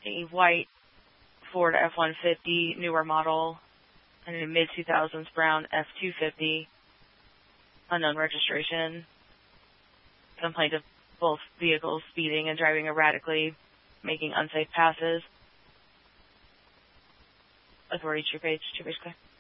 a white Ford F-150, newer model, and a mid-2000s brown F-250, unknown registration. Complained of both vehicles speeding and driving erratically, making unsafe passes. Authority, 2 page, 2 page clear.